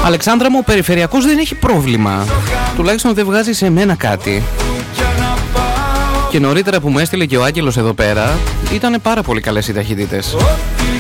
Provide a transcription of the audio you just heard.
Αλεξάνδρα μου, ο περιφερειακός δεν έχει πρόβλημα. Τουλάχιστον δεν βγάζει σε μένα κάτι. Και νωρίτερα που μου έστειλε και ο Άγγελος εδώ πέρα, ήταν πάρα πολύ καλές οι ταχύτητες.